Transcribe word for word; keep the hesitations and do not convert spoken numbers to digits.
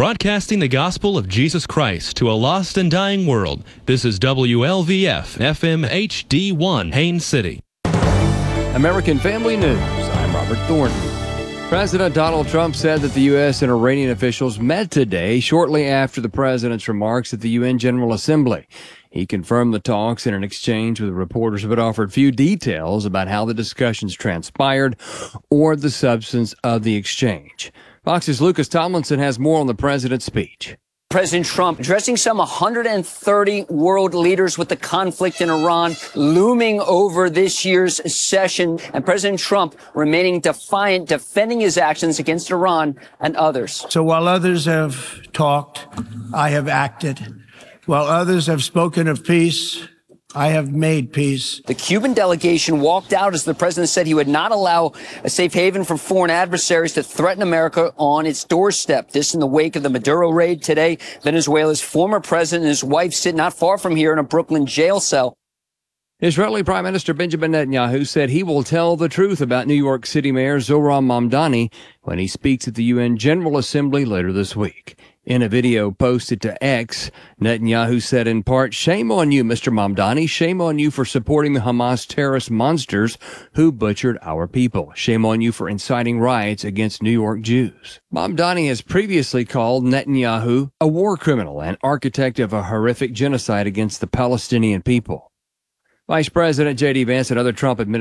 broadcasting the gospel of Jesus Christ to a lost and dying world. This is W L V F F M H D one, Haines City. American Family News. I'm Robert Thornton. President Donald Trump said that the U S and Iranian officials met today shortly after the president's remarks at the U N General Assembly. He confirmed the talks in an exchange with reporters, but offered few details about how the discussions transpired or the substance of the exchange. Fox's Lucas Tomlinson has more on the president's speech. President Trump addressing some one hundred thirty world leaders with the conflict in Iran looming over this year's session, and President Trump remaining defiant, defending his actions against Iran and others. So while others have talked, I have acted. While others have spoken of peace, I have made peace. The Cuban delegation walked out as the president said he would not allow a safe haven for foreign adversaries to threaten America on its doorstep. This in the wake of the Maduro raid today. Venezuela's former president and his wife sit not far from here in a Brooklyn jail cell. Israeli Prime Minister Benjamin Netanyahu said he will tell the truth about New York City Mayor Zohran Mamdani when he speaks at the U N General Assembly later this week. In a video posted to X, Netanyahu said in part, "Shame on you, Mister Mamdani. Shame on you for supporting the Hamas terrorist monsters who butchered our people. Shame on you for inciting riots against New York Jews." Mamdani has previously called Netanyahu a war criminal and architect of a horrific genocide against the Palestinian people. Vice President J D Vance and other Trump administration